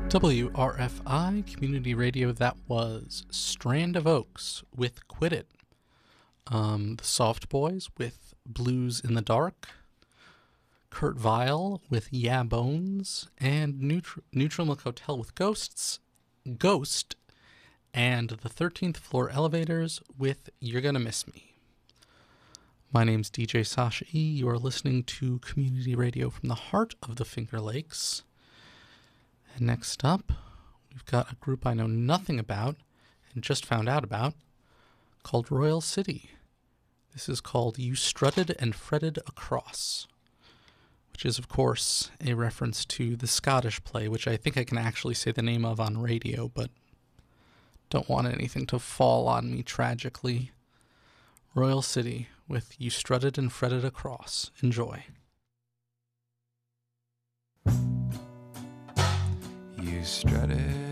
WRFI Community Radio, that was Strand of Oaks with Quit It. The Soft Boys with Blues in the Dark. Kurt Vile with Yeah Bones. And Neutral Milk Hotel with Ghost. And the 13th Floor Elevators with You're Gonna Miss Me. My name's DJ Sasha E. You are listening to Community Radio from the heart of the Finger Lakes. And next up, we've got a group I know nothing about and just found out about called Royal City. This is called You Strutted and Fretted Across, which is, of course, a reference to the Scottish play, which I think I can actually say the name of on radio, but don't want anything to fall on me tragically. Royal City with You Strutted and Fretted Across. Enjoy. You strutted